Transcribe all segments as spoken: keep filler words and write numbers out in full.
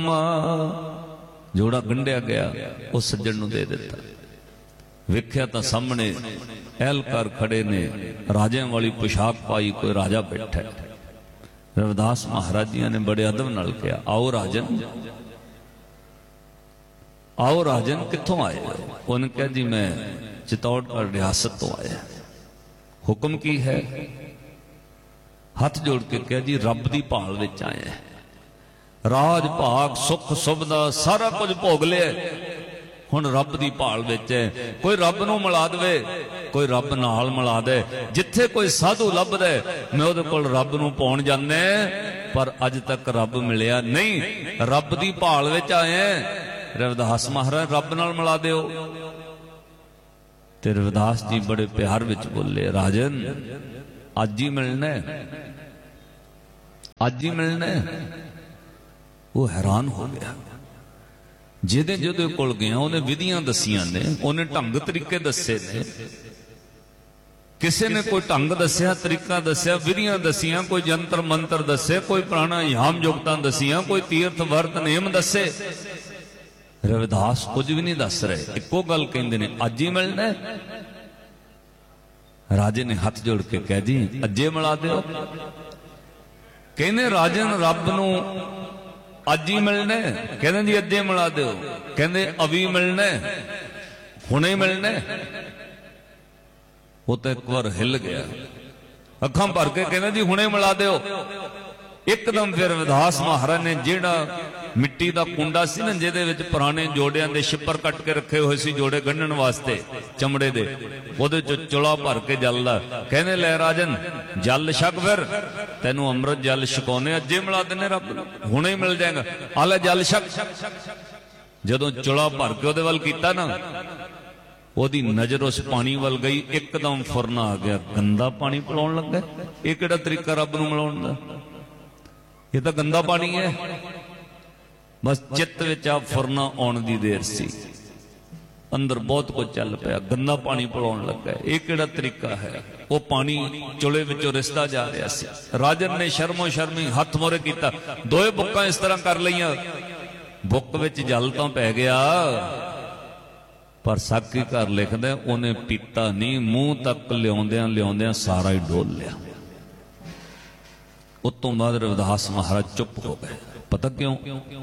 कम्मा जोड़ा गंढिया गया उस सज्जन नूं दे दिता। वेख्या तां सामने एहलकार खड़े ने, राजियां वाली पोशाक पाई कोई राजा बैठा है। रविदास महाराज जी ने बड़े अदब नाल कहा, आओ राजन, आओ राजन, कित्थों आए हो? उन्होंने कहा जी मैं चित्तौड़गढ़ रियासत तो आया। हुक्म की है? हाथ जोड़ के कहा जी रब दी भाल विच आए हैं। राज भाग सुख सुविधा सारा कुछ भोग लिया, हुण रब दी भाल विच है। कोई रब नूं मिला दे, कोई रब नाल मिला दे। जिथे कोई साधु लभदा मैं उहदे कोल रब नूं पाउण जांदा, पर अज तक रब मिलिया नहीं। रब दी भाल विच आए हैं। रविदास महाराज रब नाल मिला दिओ। ते रविदास जी बड़े प्यार विच बोले, राजन अज ही मिलना है, अज ही मिलना है। वो हैरान हो गया। जिहदे जिहदे कोल गया उन्हें विधियां दसियां ने, उन्हें ढंग तरीके दसे ने। किसी ने कोई ढंग दसिया, तरीका दसिया, विधियां दसियां, कोई जंतर मंत्र दसे, कोई प्राणायाम जुगतां दसियां, कोई तीर्थ वर्त नेम दसे। रविदास कुछ भी नहीं दस रहे, इको गल कहंदे ने, अज ही मिलना है। राजे ने हाथ जोड़ के कह दी अजे मिला दो। कहने राजन रब नूं अज ही मिलना है? कहते जी अजे मिला दो। कहते अभी मिलना है, हुणे मिलना है। वो तो एक बार हिल गया, अखां भर के कहते जी हुणे मिला दो। एकदम फिर रविदास महाराज ने जेड़ा मिट्टी का कुंडा सी ना, जिहदे विच पुराने जोड़ियां दे छिपर कट के रखे हुए सी जोड़े गंढण वास्ते चमड़े दे, उहदे चों चुला भर के जल दा। कहने लै राजन जल छक, फिर तैनूं अमृत जल छकाउने, अजे मिला देने रब नूं, हुणे मिल जाएगा। आ लै जल छक। जदों चुला भर के उहदे वल कीता ना, ओहदी नजर उस पानी वल गई, एकदम फुरना आ गया, गंदा पानी पिलाउण लगा। ये किहड़ा तरीका रब नूं मिलाउण दा? ये तो गंदा पानी है। बस चित्त विच आ फुरना आउण दी देर सी, अंदर बहुत कुछ चल पिया, गंदा पानी पिलाउण लगा। ये किहड़ा तरीका है? वो पानी चुले विचों रिसदा जा रहा सी। राजन ने शर्मो शर्मी हथ मोरे कीता, दोए बुक्कां इस तरह कर लईआं, बुक विच जल तां पै गया, पर साकी घर लिखदा उन्हें पीता नहीं, मूंह तक लिआउंदिआं लिआउंदिआं सारा ही डोल लिया। उतों बाद रविदास महाराज चुप हो गए। पता क्यों?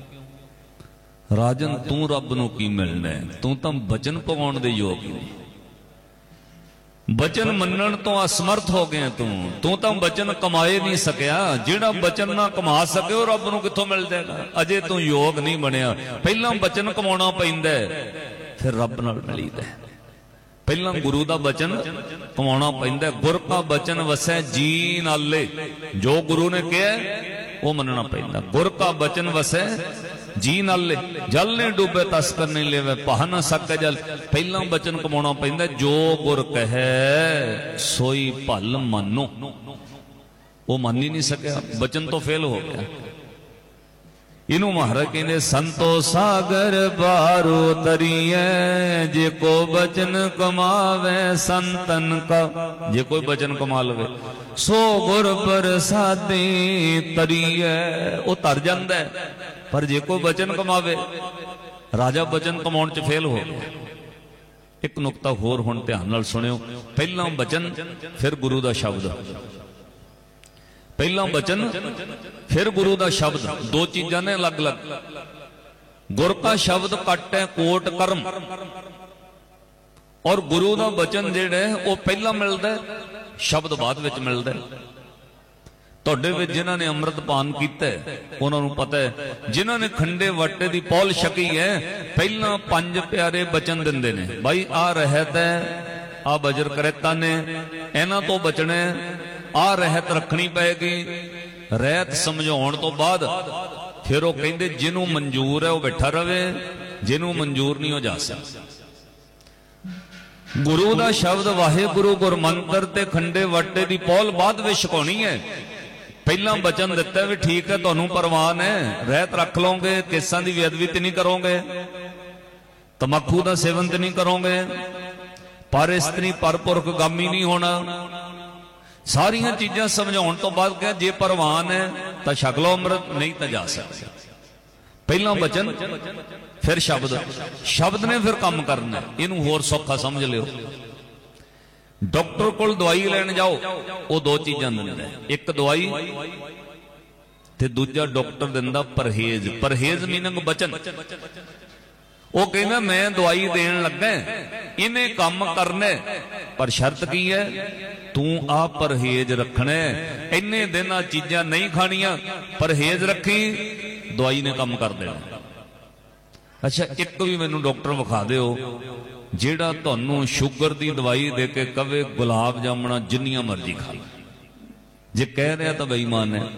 राजन तू रब नूं की मिलना है? तू तो बचन पवाउण दे योग नहीं, बचन मनण तो असमर्थ हो गया। तू तू तो बचन कमाए नहीं सकिया। जिहड़ा बचन ना कमा सके वो रब नूं कित्थों मिल जाएगा? अजे तू योग नहीं बनिया। पहला बचन कमाउणा पैंदा है, फिर रब नाल मिलीदा है। पहला गुरु का बचन कमाउणा पैंदा। गुर का बचन वसै जी नाले, जो गुरु ने कहा वो मनना पैंदा। गुर का बचन वसै जी नाले, जल ने डूबे तस्कर नहीं लेवे, पह न सके जल। पहला बचन कमाउणा पैंदा, जो गुर कहे सोई भल मानो। वो मन ही नहीं सकिया, बचन तो फेल हो गया। इनू महाराज कहते संतो सागर बारो तरिए, जे को बचन कमावे संतन का। जे कोई बचन कमा लवे सो गुर प्रसादी तरिए, वो तर जांदा है। पर जे कोई बचन कमावे, राजा बचन कमाउण च फेल हो गया। एक नुकता होर हुण ध्यान नाल सुनियो। पहला बचन फिर गुरु का शब्द, पहला बचन फिर गुरु का शब्द, दो चीजां ने अलग अलग। गुर का शब्द कट है कोट कर्म, और गुरु का बचन जिहड़ा है वो पहला मिलता है, शब्द बाद विच मिलता है। तुहाडे विच जिन्हां ने अमृत पान कीता है उन्हां नूं पता है, जिन्हां ने खंडे वाटे दी पौल छकी है, पहला पंज प्यारे बचन दिंदे ने, भाई आ रहत है, आ बजर करेता ने, इन्हां तो बचना, आ रहत रखनी पैगी। रहत समझाउण तो बाद फिर वो कहंदे जिन्हों मंजूर है वो बैठा रहे, जिन्हों मंजूर नहीं हो जा सकता। गुरु का शब्द वाहिगुरु गुरमंत्र ते खंडे वाटे दी पौल बाद में छकाउणी है। पहला बचन दिता भी ठीक है, तुहानू परवान है, रहत रख लोगे, केसां दी बेअदबी ते नहीं करोगे, तंबाकू का सेवन ते नहीं करोगे, पर स्त्री परपुरख गामी नहीं होना। सारिया चीजां समझाउण तो बाद कहा जे परवान है तो छक लो अमृत, नहीं तो जा सकते। पहला वचन फिर शब्द, शब्द ने फिर काम करना। इनू होर सौखा समझ लियो। डॉक्टर कोल दवाई लैन जाओ, वो दो चीज़ां दिंदा है, एक दवाई ते दूजा डॉक्टर दिंदा परहेज। परहेज मीनिंग वचन। वो कहना मैं दवाई देन लगा, इन्हें काम करना, पर शर्त की है तू आ परहेज रखना, इन्ने दिन आ चीज़ां नहीं खानियां, परहेज रखी, दवाई ने काम कर देना। अच्छा, एक भी मैनू डॉक्टर विखा दिओ जेड़ा तुहानू शुगर की दवाई दे के कवे गुलाब जामुना जिन्नियां मर्जी खा लो। जे कह रहा तो बेईमान है।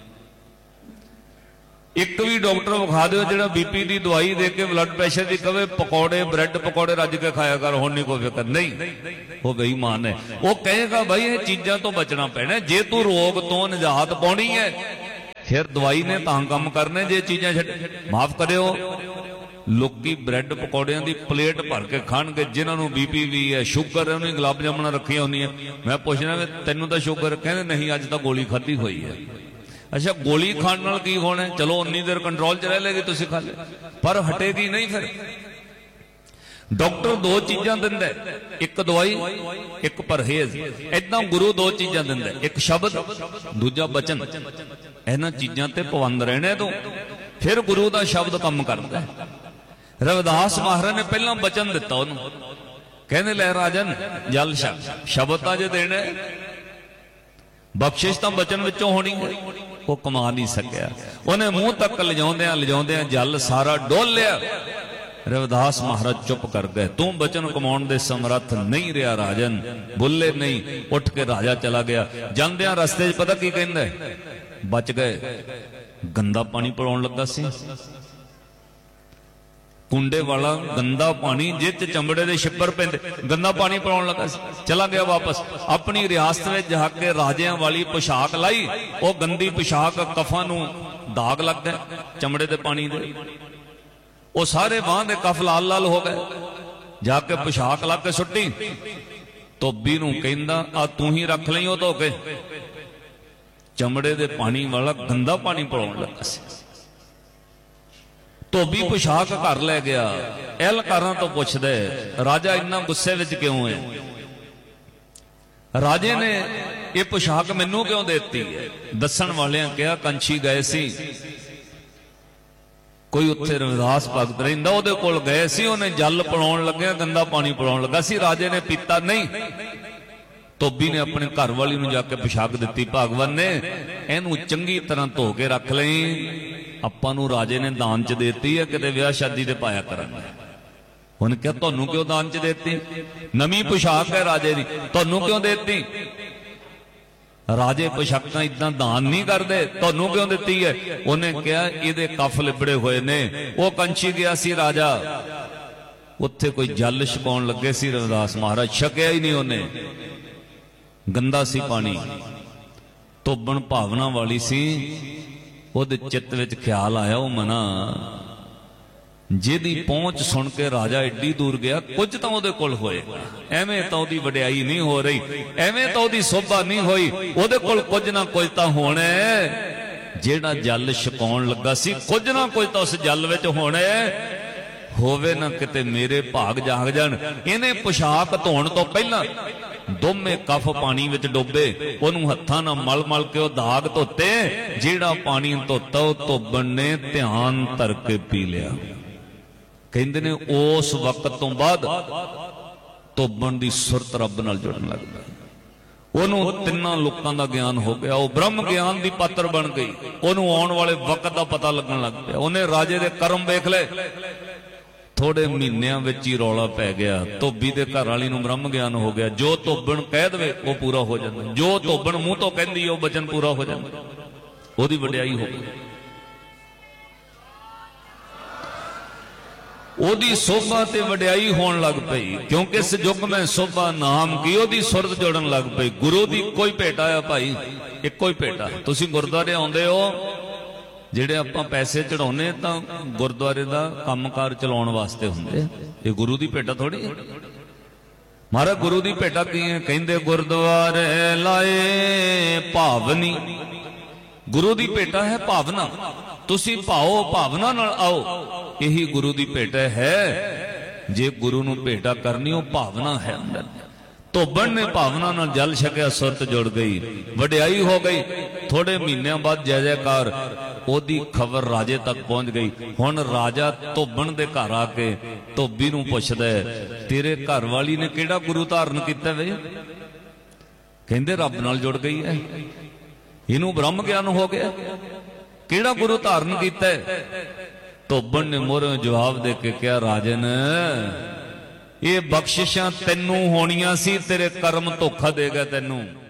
एक भी डॉक्टर विखा दो जो बीपी की दवाई दे के ब्लड प्रेशर की कवे पकौड़े ब्रेड पकौड़े रज के खाया कर, हुण नहीं कोई फिक्र, नहीं, वो बेईमान है। वो कहेगा भाई ये चीज़ों तो बचना पैना, जे तू रोग तो निजात पाउणी है फिर दवाई ने तां काम करने, जे चीज़ां छड्ड। माफ करियो, लोकी ब्रेड पकौड़ियां की प्लेट भर के खाणगे, जिन्होंने बीपी भी है, शुगर है, उन्हें गुलाब जामुना रखिया होंदियां। मैं पूछना तैनू तो शुगर, कहते नहीं अज तो गोली खाधी हुई है। अच्छा, गोली खाण नाल की होना, चलो उन्नी देर कंट्रोल च रह लेगी, तुसीं खा ले, पर हटेगी नहीं। फिर डॉक्टर दो चीज़ां दिंदा, एक दवाई एक परहेज। इदां गुरु दो चीज़ां दिंदा, एक शब्द दूजा वचन। इन्हां चीज़ां ते पाबंद रहने तो फिर गुरु का शब्द काम करता है। रविदास महाराज ने पहला वचन दिता उन्होंने, कहने लै राजन जल छक, शब्द तां जे देना, बख्शिश तां वचन विचों होनी है। वो कमा नहीं सकिया, उन्हें मुंह तक लिजाउंदियां लिजाउंदियां जल सारा डोल लिया। रविदास महाराज चुप कर गए। तू वचन कमाउण दे समर्थ नहीं रहा राजन, बुल्ले नहीं। उठ के राजा चला गया। जांदियां रस्ते च पता की कहंदा, बच गए। गंदा पानी पिलाउण लगा सी, कुंडे वाला गंदा पानी जिच चमड़े दे छिपर पैंदे, गंदा पानी पिलाउण लगा सी। चला गया वापस अपनी रियासत में जाके राजियां वाली पोशाक लाई, वो गंदी पोशाक कफां नूं दाग लग गए चमड़े दे पानी दे, वो सारे बांह दे कफ लाल लाल हो गए। जाके पोशाक ला के सुट्टी, धोबी नूं कहंदा आ तू ही रख लई ओ धो के। चमड़े दे पानी वाला गंदा पानी पिलाउण लगा सी। धोबी पोशाक घर लै गया, एहलकारां तो पुछदे राजा इन्ना गुस्से विच क्यों है? राजे ने ये पोशाक मैनू क्यों देती है? दसन वालियां कहा कंछी गए सी, कोई उत्थे रविदास भगत रहिंदा उहदे कोल गए सी, उन्हें जल पिलाउण लग्या गंदा पानी पिलाउण लगा सी, राजे ने पीता नहीं। धोबी ने अपने घर वाली नूं जाके पोशाक दिती, भगवान ने इहनूं चंगी तरह धो के रख लई, आपां नूं राजे ने दान च देती है, किते विआह शादी ते पाया करांगे। उन्हें क्या तुहानूं क्यों दान च देती? नवीं पोशाक है राजे दी, तुहानूं क्यों देती? राजे पोशाकां इदां दान नहीं करदे, तुहानूं क्यों दिती है? उन्हें कहा इहदे कफ लिबड़े हुए ने। वो कंछी गया सी राजा, उत्थे कोई जल छकाउण लगे सी रविदास महाराज, छकिया ही नहीं उन्हें, गंदा सी पानी। धोबण भावना वाली सी, ਉਹਦੇ चित्त विच ख्याल आया वो मना जिहदी पहुंच सुन के राजा एडी दूर गया, कुछ तो ਉਹਦੇ कोल होएगा, एवें तो ਉਹਦੀ वडियाई नहीं हो रही, एवें तो ਉਹਦੀ शोभा नहीं होई, ਉਹਦੇ कोल कुछ ना कुछ तो होना है। ਜਿਹੜਾ जल छकाउण लगा सी कुछ ना कुछ तो उस जल विच होना है, होवे ना किते मेरे भाग जाग जाण। इहने पोशाक धोण तो पहला दोमे कफ पानी विच डोबे, उन्होंने हत्थां नाल मल मल के दाग धोते, जेड़ा पानी धोता वो धोबण ने ध्यान धर के पी लिया। कहंदे ने उस वक्त तो बाद धोबण दी सुरत रब नाल जुड़न लग गई, उन्होंने तिन्ना लोकां दा ज्ञान हो गया, वो ब्रह्म ज्ञान दी पात्र बन गई, उन्होंने आउण वाले वक्त दा पता लगन लग पिया। उन्हें राजे दे कर्म वेख ले, थोड़े महीनों विच ही रौला पै गया, धोबी दे घर वाली नूं ब्रह्म ज्ञान हो गया। जो धोबण कह दे वो पूरा हो जाता, जो धोबण मूंह तो कहंदी वो वचन पूरा हो जाता, ओदी वडियाई हो गई, ओदी शोभा ते वडियाई होण लग पई। क्योंकि इस युग में शोभा नाम की ओदी सुरत जोड़न लग पई। गुरु दी कोई भेटा है भाई, इक्को ही भेटा। तुसीं गुरद्वारे आउंदे हो, ਜਿਹੜੇ ਆਪਾਂ ਪੈਸੇ ਚੜਾਉਨੇ ਤਾਂ ਗੁਰਦੁਆਰੇ ਦਾ ਕੰਮਕਾਰ ਚਲਾਉਣ ਵਾਸਤੇ ਹੁੰਦੇ, ਇਹ ਗੁਰੂ ਦੀ ਭੇਟਾ ਥੋੜੀ ਹੈ। ਮਹਾਰਾਜ ਗੁਰੂ ਦੀ ਭੇਟਾ ਕੀ ਹੈ? ਕਹਿੰਦੇ ਗੁਰਦੁਆਰੇ ਲਾਏ ਭਾਵਨੀ, ਗੁਰੂ ਦੀ ਭੇਟਾ ਹੈ ਭਾਵਨਾ। ਤੁਸੀਂ ਭਾਓ ਭਾਵਨਾ ਨਾਲ ਆਓ, ਇਹੀ ਗੁਰੂ ਦੀ ਭੇਟ ਹੈ। ਜੇ ਗੁਰੂ ਨੂੰ ਭੇਟਾ ਕਰਨੀ ਉਹ ਭਾਵਨਾ ਹੈ ਅੰਦਰ। ਧੋਬਣ ਨੇ ਭਾਵਨਾ ਨਾਲ ਜਲ ਛਕਿਆ, ਸੁਰਤ ਜੁੜ ਗਈ, ਵਡਿਆਈ ਹੋ ਗਈ। ਥੋੜੇ ਮਹੀਨਿਆਂ ਬਾਅਦ ਜੈ ਜੈਕਾਰ, ਉਹਦੀ ਖਬਰ ਰਾਜੇ ਤੱਕ ਪਹੁੰਚ ਗਈ। ਹੁਣ ਰਾਜਾ ਧੋਬਣ ਦੇ ਘਰ ਆ ਕੇ ਧੋਬੀ ਨੂੰ ਪੁੱਛਦਾ, ਤੇਰੇ ਘਰ ਵਾਲੀ ਨੇ ਕਿਹੜਾ ਗੁਰੂ ਧਾਰਨ ਕੀਤਾ ਵੇ? ਕਹਿੰਦੇ ਰੱਬ ਨਾਲ ਜੁੜ ਗਈ ਹੈ, ਇਹਨੂੰ ਬ੍ਰਹਮ ਗਿਆਨ ਹੋ ਗਿਆ। ਕਿਹੜਾ ਗੁਰੂ ਧਾਰਨ ਕੀਤਾ? ਧੋਬਣ ਨੇ ਮੋਹਰੋਂ ਜਵਾਬ ਦੇ ਕੇ ਕਿਹਾ, ਰਾਜਨ ਇਹ ਬਖਸ਼ਿਸ਼ਾਂ ਤੈਨੂੰ ਹੋਣੀਆਂ ਸੀ, ਤੇਰੇ ਕਰਮ ਧੋਖਾ ਦੇ ਗਏ ਤੈਨੂੰ।